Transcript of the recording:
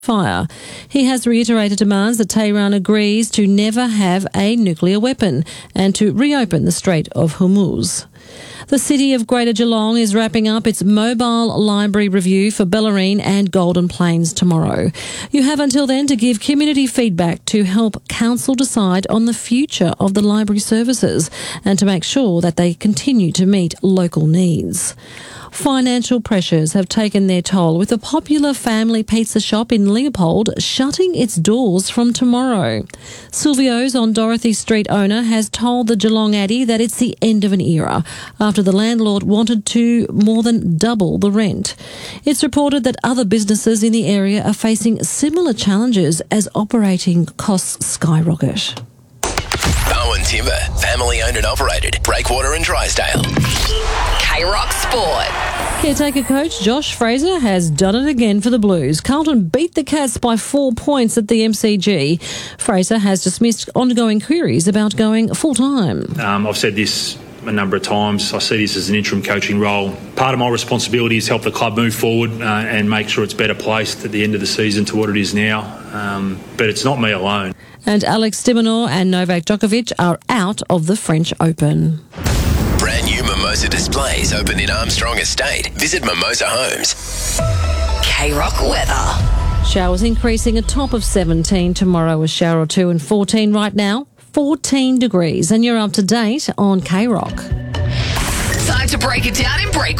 fire. He has reiterated demands that Tehran agrees to never have a nuclear weapon and to reopen the Strait of Hormuz. The city of Greater Geelong is wrapping up its mobile library review for Bellarine and Golden Plains tomorrow. You have until then to give community feedback to help council decide on the future of the library services and to make sure that they continue to meet local needs. Financial pressures have taken their toll, with a popular family pizza shop in Leopold shutting its doors from tomorrow. Silvio's on Dorothy Street owner has told the Geelong Addy that it's the end of an era after the landlord wanted to more than double the rent. It's reported that other businesses in the area are facing similar challenges as operating costs skyrocket. Bowen Timber, family owned and operated, Breakwater and Drysdale. K-Rock Sport. Caretaker coach Josh Fraser has done it again for the Blues. Carlton beat the Cats by 4 points at the MCG. Fraser has dismissed ongoing queries about going full-time. I've said this a number of times. I see this as an interim coaching role. Part of my responsibility is help the club move forward and make sure it's better placed at the end of the season to what it is now. But it's not me alone. And Alex de Minaur and Novak Djokovic are out of the French Open. Brand new Mimosa displays open in Armstrong Estate. Visit Mimosa Homes. K-Rock weather. Showers increasing, a top of 17 tomorrow, a shower or two, and 14 right now, 14 degrees. And you're up to date on K-Rock. Time to break it down in Breakwater.